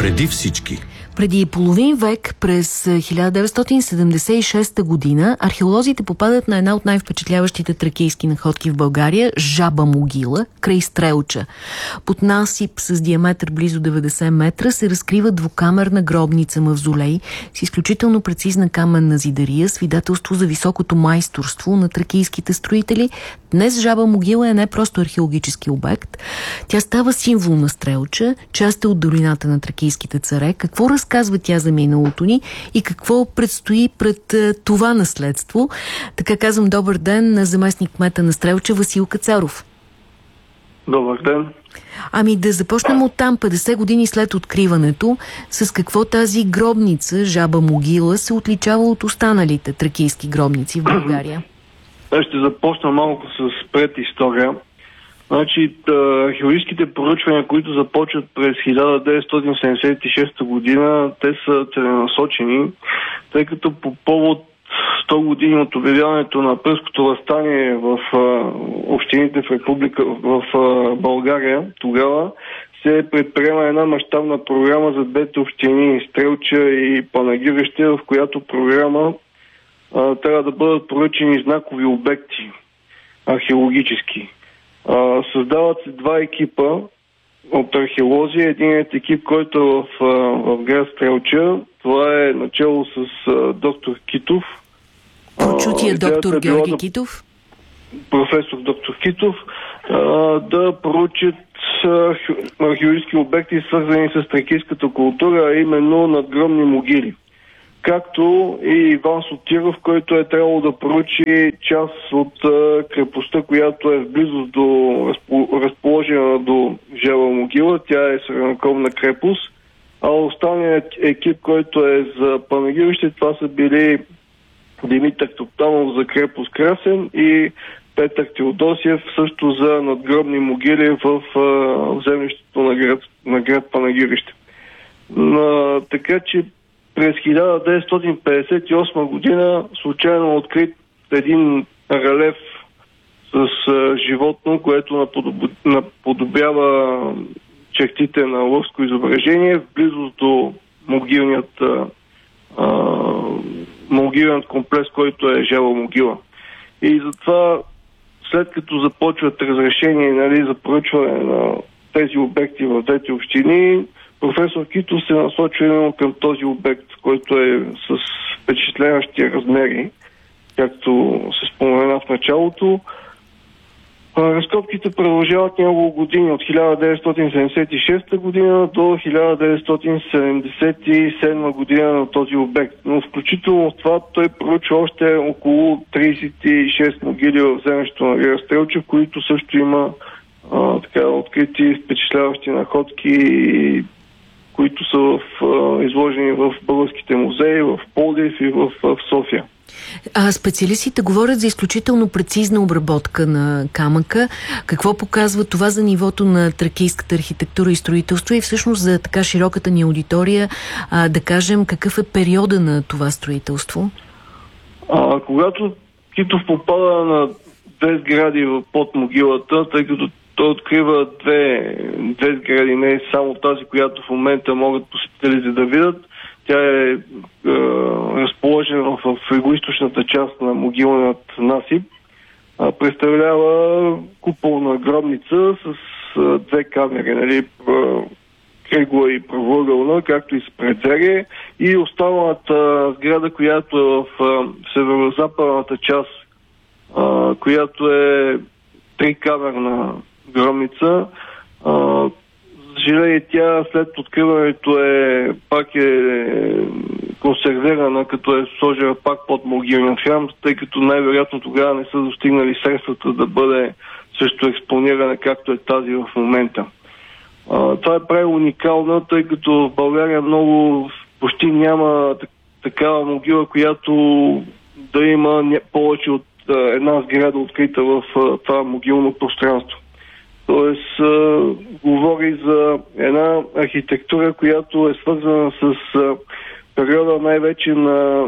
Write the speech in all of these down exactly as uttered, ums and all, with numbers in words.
Преди всички. Преди половин век, през хиляда деветстотин седемдесет и шеста година, археолозите попадат на една от най-впечатляващите тракийски находки в България – Жаба могила, край Стрелча. Под насип с диаметър близо деветдесет метра се разкрива двукамерна гробница-мавзолей с изключително прецизна каменна зидария, свидетелство за високото майсторство на тракийските строители. Днес Жаба могила е не просто археологически обект. Тя става символ на Стрелча, част е от долината на тракийските царе. Какво разказва тя за миналото ни и какво предстои пред това наследство? Така казвам добър ден на заместник кмета на Стрелча Васил Кацаров. Добър ден. Ами да започнем от там, петдесет години след откриването, с какво тази гробница, Жаба могила, се отличава от останалите тракийски гробници в България? Аз ще започна малко с предистория. Значи, археологическите проучвания, които започват през хиляда деветстотин седемдесет и шеста година, те са целенасочени, тъй като по повод сто години от обявяването на Априлското въстание в а, общините в Република, в а, България, тогава се предприема една мащабна програма за двете общини, Стрелча и Панагюрище, в която програма а, трябва да бъдат поръчени знакови обекти археологически. Uh, създават се два екипа от археолози. Единият екип, който е в, uh, в град Стрелча, това е начало с uh, доктор Китов. Прочутия uh, доктор Георги да, Китов? Професор доктор Китов, uh, да поручат uh, археологически обекти, свързани с тракийската култура, а именно надгробни могили. Както и Иван Сотиров, който е трябвало да поручи част от а, крепостта, която е в близост до разположена до Жаба могила. Тя е средновековна крепост. А останалият екип, който е за Панагюрище, това са били Димитър Топтанов за крепост Красен и Петър Теодосиев също за надгробни могили в а, землището на град, на град Панагюрище. А, така че през хиляда деветстотин петдесет и осма година случайно открит един релеф с а, животно, което наподоб... наподобява чертите на лъвско изображение в близост до могилният а, могилен комплекс, който е Жаба могила. И затова, след като започват разрешение, нали, за поръчване на тези обекти в двете общини, професор Китов се насочва именно към този обект, който е с впечатляващи размери, както се спомена в началото. Разкопките продължават няколко години, от хиляда деветстотин седемдесет и шеста година до хиляда деветстотин седемдесет и седма година на този обект. Но включително в това той проучва още около тридесет и шест могили в землището на град Стрелча, в които също има а, така, открити впечатляващи находки, които са в, а, изложени в българските музеи, в Пловдив и в, в София. А специалистите говорят за изключително прецизна обработка на камъка. Какво показва това за нивото на тракийската архитектура и строителство и всъщност за така широката ни аудитория, а, да кажем, какъв е периода на това строителство? А, когато Китов попада на две сгради под могилата, тъй като той открива две, две сгради, не е само тази, която в момента могат посетителите да видят. Тя е, е разположена в, в югоизточната част на могилният насип. А, представлява куполна гробница с а, две камери, нали, кръгла и правоъгълна, както и с предзере. И останалата сграда, която е в а, северо-западната част, а, която е трикамерна гробница. А, Жиле тя след откриването е пак е консервирана, като е сложена пак под могилния храм, тъй като най-вероятно тогава не са достигнали средствата да бъде също експонирана, както е тази в момента. А, това е прави уникална, тъй като в България много почти няма такава могила, която да има повече от една сграда открита в това могилно пространство. Тоест, а, говори за една архитектура, която е свързана с а, периода най-вече на,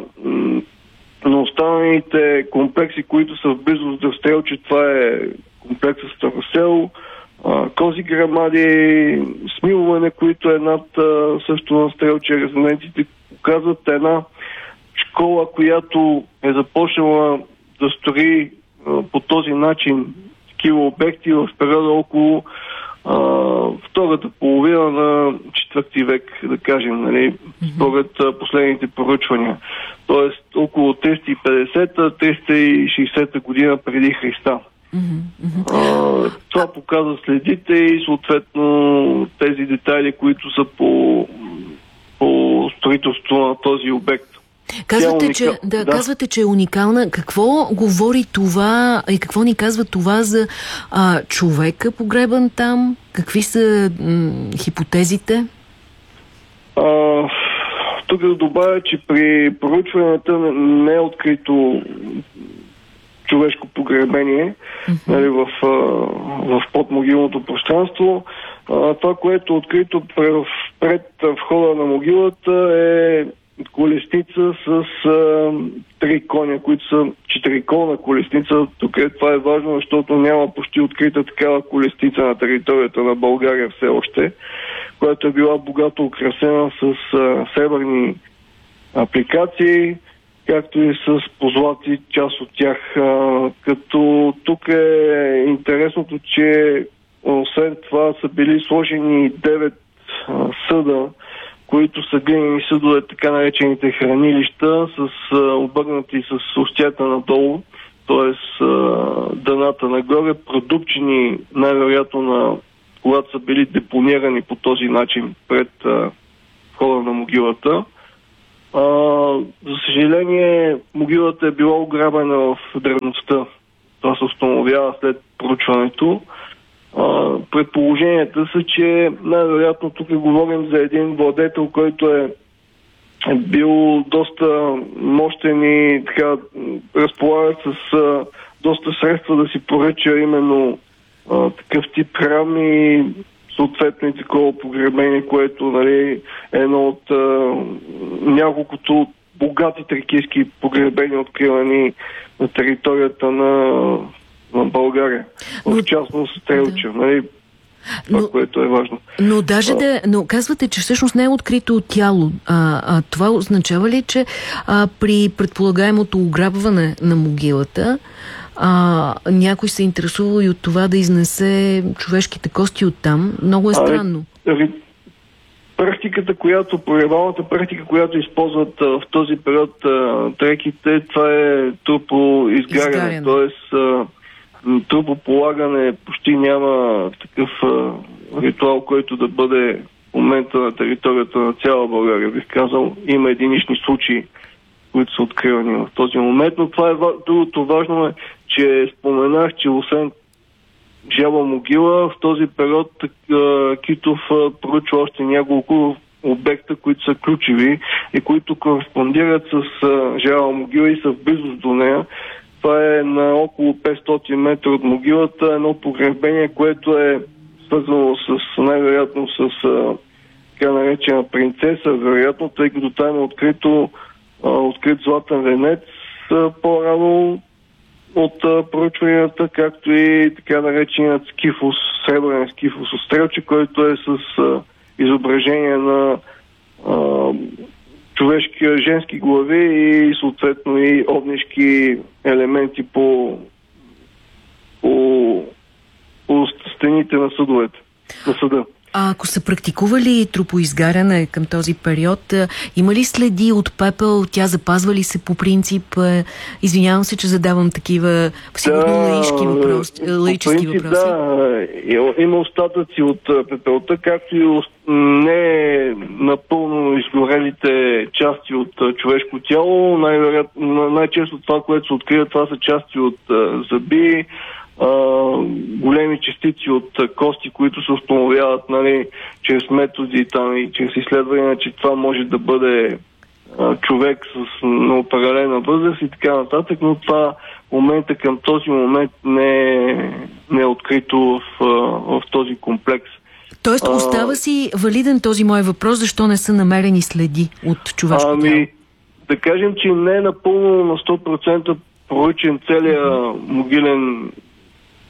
на останалите комплекси, които са в близост до Стрелча. Това е комплексът Старосел, а, кози грамади, смилване, които е над а, също на Стрелча. Резоненците показват една школа, която е започнала да строи а, по този начин такива обекти в периода около а, втората половина на четвърти век, да кажем, нали, според а, последните поръчвания. Тоест около триста и петдесета - триста и шейсета година преди Христа. Mm-hmm. А, това показва следите и съответно тези детайли, които са по, по строителството на този обект. Казвате, уникал... че, да, да. казвате, че е уникална. Какво говори това и какво ни казва това за а, човека погребан там? Какви са м, хипотезите? А, тук да добавя, че при проучването не е открито човешко погребение, mm-hmm. нали, в, в подмогилното пространство. А, това, което е открито пред, пред входа на могилата, е колесница с а, три коня, които са четириколна колесница. Тук е, това е важно, защото няма почти открита такава колесница на територията на България все още, която е била богато украсена с а, сребърни апликации, както и с позлати, част от тях. А, като тук е интересното, че освен това са били сложени девет а, съда, които са глинени съдове, така наречените хранилища, с а, обърнати с устята надолу, т.е. дъната нагоре, продупчени най-вероятно на когато са били депонирани по този начин пред а, входа на могилата. А, за съжаление, могилата е била ограбена в древността. Това се установява след проучването. А, предположенията са, че най-вероятно тук говорим за един владетел, който е бил доста мощен и така разполага с а, доста средства да си поръча именно а, такъв тип храм и съответно и такова погребение, което, нали, е едно от а, няколкото богати тракийски погребения, откривани на територията на, на България. В частност Стрелча, да. Нали, това, но, което е важно. Но даже да, но казвате, че всъщност не е открито тяло. А, а, това означава ли, че а, при предполагаемото ограбване на могилата А, някой се интересува и от това да изнесе човешките кости оттам? Много е странно. А, практиката, която, погребалната практика, която използват а, в този период а, треките, това е трупоизгаряне. Тоест а, трупополагане почти няма такъв а, ритуал, който да бъде в момента на територията на цяла България. Бих казал, има единични случаи, които са откривани в този момент, но това е другото важно е, че споменах, че освен Жаба могила, в този период Китов проучва още няколко обекта, които са ключови и които кореспондират с Жаба могила и са в близост до нея. Това е на около петстотин метра от могилата, едно погребение, което е свързано с най-вероятно с така наречена принцеса, вероятно, тъй като там е открито открит златен венец по-рано от проучванията, както и така нареченият скифос, сребърен скифос от Стрелча, който е с а, изображение на а, човешки, женски глави и съответно и огнешки елементи по, по, по стените на съдовете, на съда. А ако са практикували трупоизгаряне към този период, има ли следи от пепел? Тя запазва ли се по принцип? Извинявам се, че задавам такива сигурно да, лаически въпроси. Лаически принцип, въпроси. Да, има остатъци от пепелта, както и не напълно изгорелите части от човешко тяло. Най-вероятно, най-често това, което се открива, това са части от зъби, Uh, големи частици от uh, кости, които се установяват, нали, чрез методи там, и чрез изследвания, че това може да бъде uh, човек с неопределена възраст и така нататък, но това в момента към този момент не е, не е открито в, uh, в този комплекс. Тоест uh, остава си валиден този мой въпрос, защо не са намерени следи от човешко ами, тяло? Да кажем, че не е напълно на сто процента проучен целият mm-hmm. могилен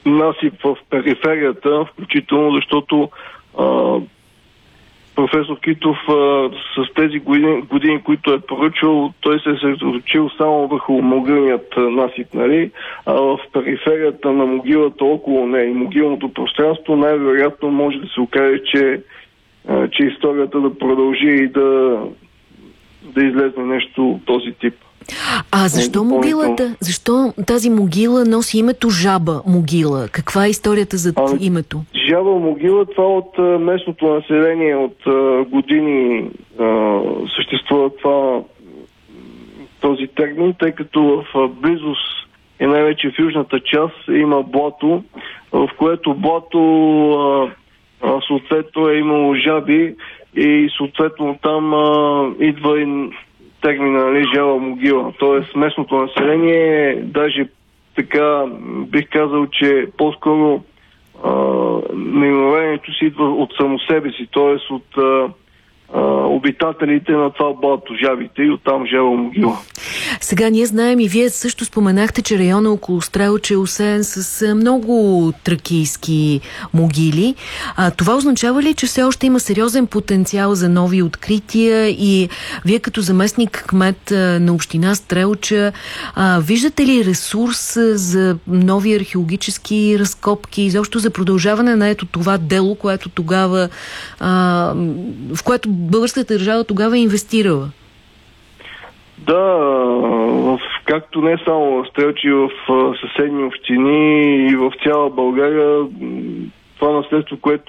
насип в периферията, включително защото а, професор Китов а, с тези години, години, които е поръчвал, той се е съсредоточил само върху могилният насип, нали? А в периферията на могилата около нея и могилното пространство най-вероятно може да се окаже, че, а, че историята да продължи и да, да излезе нещо от този тип. А защо могилата? Защо тази могила носи името Жаба могила? Каква е историята за а, името? Жаба могила, това от а, местното население от а, години а, съществува това, този термин, тъй като в а, близост и най-вече в южната част има блато, в което блато а, а, съответно е имало жаби и съответно там а, идва и термина, нали, Жаба могила. Тоест местното население, даже така бих казал, че по-скоро наименованието си идва от само себе си, т.е. от а, а, обитателите на това блато, жабите, и оттам Жаба могила. Сега ние знаем и вие също споменахте, че района около Стрелча е осеян с много тракийски могили. А, това означава ли, че все още има сериозен потенциал за нови открития и вие като заместник кмет на община Стрелча а, виждате ли ресурс за нови археологически разкопки, изобщо за продължаване на ето това дело, което тогава а, в което българската държава тогава е инвестирала? Да, в, както не само в Стрелча, и в съседни общини и в цяла България, това наследство, което